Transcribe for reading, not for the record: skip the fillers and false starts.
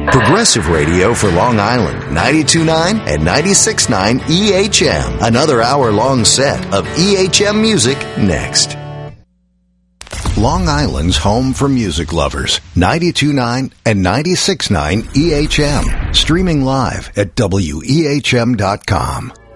Progressive radio for Long Island, 92.9 and 96.9 EHM. Another hour-long set of EHM music next. Long Island's home for music lovers, 92.9 and 96.9 EHM. Streaming live at WEHM.com.